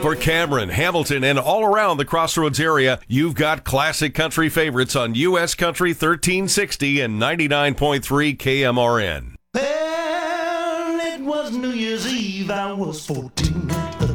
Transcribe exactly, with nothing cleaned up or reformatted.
For Cameron, Hamilton, and all around the Crossroads area, you've got classic country favorites on U S Country thirteen sixty and ninety-nine point three K M R N. Well, it was New Year's Eve, I was fourteen.